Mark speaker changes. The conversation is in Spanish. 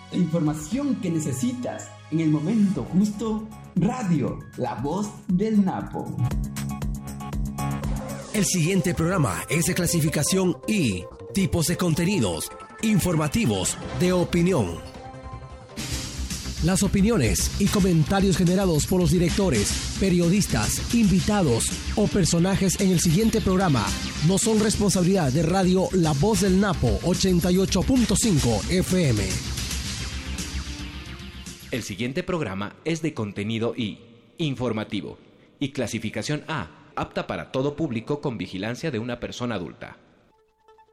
Speaker 1: La información que necesitas en el momento justo. Radio, la voz del Napo.
Speaker 2: El siguiente programa es de clasificación I, tipos de contenidos, informativos, de opinión. Las opiniones y comentarios generados por los directores, periodistas, invitados o personajes en el siguiente programa no son responsabilidad de Radio La Voz del Napo 88.5 FM.
Speaker 3: El siguiente programa es de contenido I, informativo, y clasificación A, apta para todo público con vigilancia de una persona adulta.